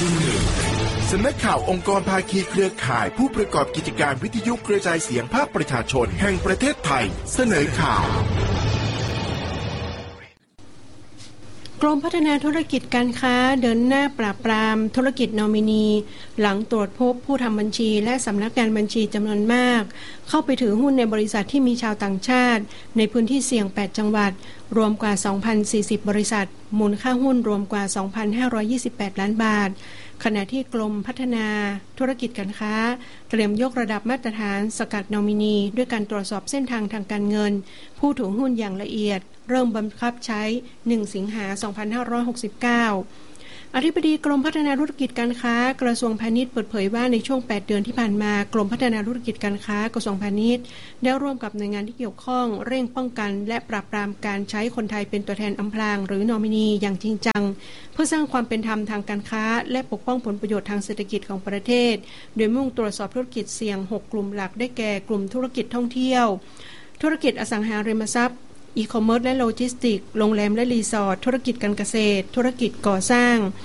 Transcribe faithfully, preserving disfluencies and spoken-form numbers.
ที่หนึ่งสำนักข่าวองค์กรภาคีเครือข่ายผู้ประกอบกิจการวิทยุกระจายเสียงภาคประชาชนแห่งประเทศไทยเสนอข่าวกรมพัฒนาธุรกิจการค้าเดินหน้าปราบปรามธุรกิจนอมินีหลังตรวจพบผู้ทำบัญชีและสำนักงานบัญชีจำนวนมากเข้าไปถือหุ้นในบริษัทที่มีชาวต่างชาติในพื้นที่เสี่ยงแปดจังหวัดรวมกว่า สองพันสี่สิบ บริษัทมูลค่าหุ้นรวมกว่า สองพันห้าร้อยยี่สิบแปด ล้านบาทขณะที่กรมพัฒนาธุรกิจการค้าเตรียมยกระดับมาตรฐานสกัดนอมินีด้วยการตรวจสอบเส้นทางทางการเงินผู้ถือหุ้นอย่างละเอียดเริ่มบังคับใช้ หนึ่ง สิงหาคม สองพันห้าร้อยหกสิบเก้า อธิบดีกรมพัฒนาธุรกิจการค้ากระทรวงพาณิชย์เปิดเผยว่าในช่วงแปดเดือนที่ผ่านมากรมพัฒนาธุรกิจการค้ากระทรวงพาณิชย์ได้ร่วมกับหน่วยงานที่เกี่ยวข้องเร่งป้องกันและปราบปรามการใช้คนไทยเป็นตัวแทนอำพรางหรือนอมินีอย่างจริงจังเพื่อสร้างความเป็นธรรมทางการค้าและปกป้องผลประโยชน์ทางเศรษฐกิจของประเทศโดยมุ่งตรวจสอบธุรกิจเสี่ยงหกกลุ่มหลักได้แก่กลุ่มธุรกิจท่องเที่ยวธุรกิจอสังหาริมทรัพย์อีคอมเมิร์ซและโลจิสติกส์โรงแรมและรีสอร์ทธุรกิจการเกษตรธุรกิจก่อสร้าง